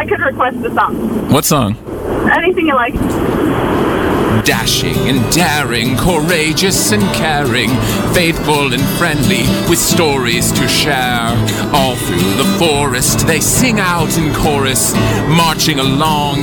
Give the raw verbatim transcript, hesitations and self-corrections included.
could request a song. What song? Anything you like. Dashing and daring, courageous and caring, faithful and friendly, with stories to share. All through the forest they sing out in chorus, marching along